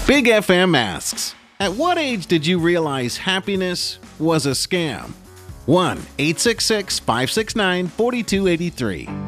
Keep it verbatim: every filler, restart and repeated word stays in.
Big F M asks, at what age did you realize happiness was a scam? one eight six six, five six nine, four two eight three.